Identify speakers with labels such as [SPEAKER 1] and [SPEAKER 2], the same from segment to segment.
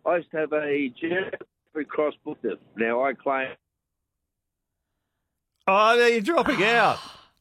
[SPEAKER 1] I used to have a Jeffrey Cross book. Now I claim.
[SPEAKER 2] Oh, you're dropping out.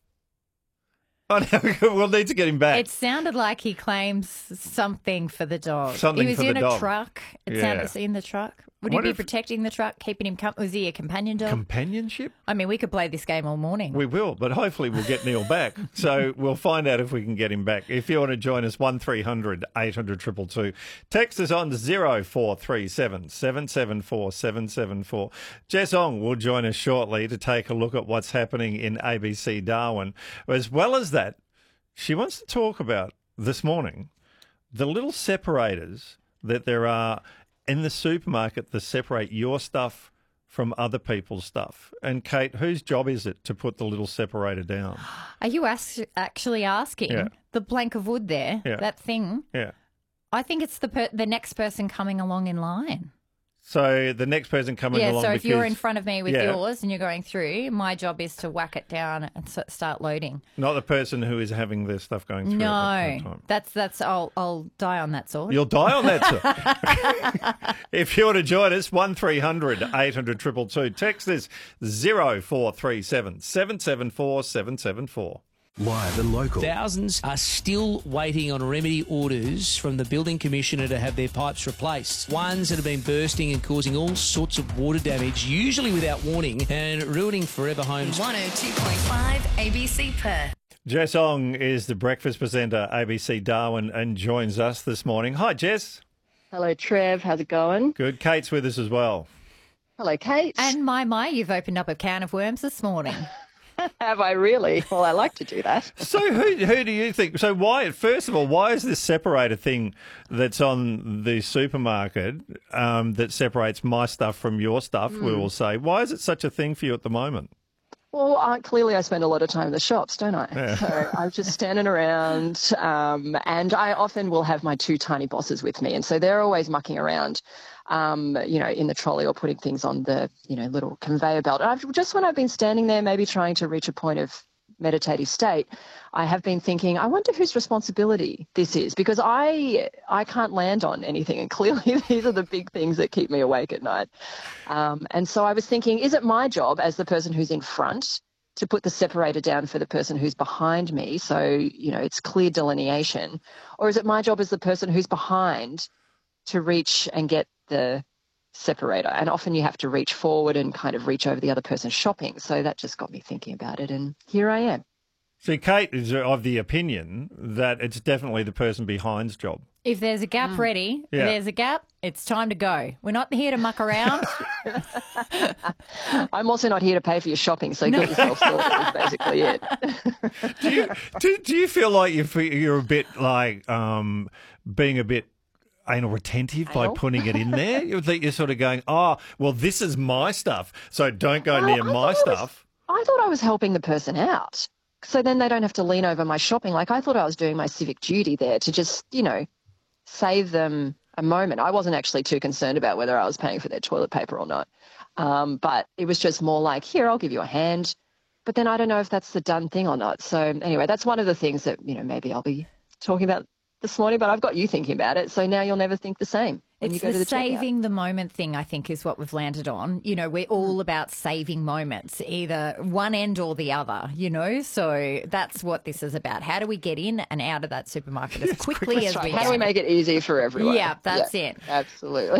[SPEAKER 2] Oh, no, we'll need to get him back.
[SPEAKER 3] It sounded like he claims something for the dog.
[SPEAKER 2] Something
[SPEAKER 3] he was
[SPEAKER 2] for
[SPEAKER 3] in
[SPEAKER 2] the
[SPEAKER 3] a
[SPEAKER 2] dog.
[SPEAKER 3] truck. It
[SPEAKER 2] Yeah.
[SPEAKER 3] sounded in the truck. Would he
[SPEAKER 2] What
[SPEAKER 3] be
[SPEAKER 2] if-
[SPEAKER 3] protecting the truck, keeping him company? Was he a companion dog?
[SPEAKER 2] Companionship?
[SPEAKER 3] I mean, we could play this game all morning.
[SPEAKER 2] We will, but hopefully we'll get Neil back. So we'll find out if we can get him back. If you want to join us, 1300 800 222. Text us on 0437 774 774. Jess Ong will join us shortly to take a look at what's happening in ABC Darwin. As well as that, she wants to talk about this morning the little separators that there are in the supermarket that separate your stuff from other people's stuff. And Kate, whose job is it to put the little separator down?
[SPEAKER 3] Are you actually asking
[SPEAKER 2] Yeah.
[SPEAKER 3] the plank of wood there,
[SPEAKER 2] Yeah.
[SPEAKER 3] that thing?
[SPEAKER 2] Yeah.
[SPEAKER 3] I think it's the next person coming along in line.
[SPEAKER 2] So the next person coming along.
[SPEAKER 3] So if
[SPEAKER 2] because,
[SPEAKER 3] you're in front of me with
[SPEAKER 2] Yeah.
[SPEAKER 3] yours and you're going through, my job is to whack it down and start loading.
[SPEAKER 2] Not the person who is having their stuff going through. At the
[SPEAKER 3] No,
[SPEAKER 2] time.
[SPEAKER 3] that's I'll die on that sword.
[SPEAKER 2] You'll die on that, sir. If you want to join us, 1300 800 222. Text us 0437 774 774.
[SPEAKER 4] Live and local.
[SPEAKER 5] Thousands are still waiting on remedy orders from the Building Commissioner to have their pipes replaced. Ones that have been bursting and causing all sorts of water damage, usually without warning, and ruining forever homes.
[SPEAKER 6] 102.5 ABC Perth.
[SPEAKER 2] Jess Ong is the breakfast presenter, ABC Darwin, and joins us this morning. Hi, Jess.
[SPEAKER 7] Hello, Trev. How's it going?
[SPEAKER 2] Good. Kate's with us as well.
[SPEAKER 7] Hello, Kate.
[SPEAKER 3] And my, you've opened up a can of worms this morning.
[SPEAKER 7] Have I really? Well, I like to do that.
[SPEAKER 2] So who do you think? So first of all, why is this separator thing that's on the supermarket that separates my stuff from your stuff, we will say, why is it such a thing for you at the moment?
[SPEAKER 7] Well, clearly I spend a lot of time in the shops, don't I?
[SPEAKER 2] Yeah.
[SPEAKER 7] So I'm just standing around and I often will have my two tiny bosses with me. And so they're always mucking around, in the trolley or putting things on the, little conveyor belt. When I've been standing there maybe trying to reach a point of meditative state, I have been thinking, I wonder whose responsibility this is, because I can't land on anything, and clearly these are the big things that keep me awake at night. And so I was thinking, is it my job as the person who's in front to put the separator down for the person who's behind me, so it's clear delineation, or is it my job as the person who's behind to reach and get the separator? And often you have to reach forward and kind of reach over the other person's shopping. So that just got me thinking about it, and here I am.
[SPEAKER 2] See, Kate is of the opinion that it's definitely the person behind's job.
[SPEAKER 3] If there's a gap ready,
[SPEAKER 2] Yeah.
[SPEAKER 3] if there's a gap, it's time to go. We're not here to muck around.
[SPEAKER 7] I'm also not here to pay for your shopping, so get yourself sorted is basically it.
[SPEAKER 2] Do you feel like you're a bit like being a bit anal retentive by
[SPEAKER 7] Anal?
[SPEAKER 2] putting it in there? You're sort of going, oh, well, this is my stuff, so don't go near my stuff.
[SPEAKER 7] I thought I was helping the person out, so then they don't have to lean over my shopping. Like, I thought I was doing my civic duty there to just, save them a moment. I wasn't actually too concerned about whether I was paying for their toilet paper or not. But it was just more like, here, I'll give you a hand. But then I don't know if that's the done thing or not. So anyway, that's one of the things that, maybe I'll be talking about this morning, but I've got you thinking about it. So now you'll never think the same when you
[SPEAKER 3] It's
[SPEAKER 7] go to
[SPEAKER 3] the
[SPEAKER 7] the checkout.
[SPEAKER 3] saving the moment thing, I think, is what we've landed on. We're all about saving moments, either one end or the other, So that's what this is about. How do we get in and out of that supermarket as quickly as we
[SPEAKER 7] How
[SPEAKER 3] can?
[SPEAKER 7] do we make it easy for everyone?
[SPEAKER 3] Yeah, that's it.
[SPEAKER 7] Absolutely.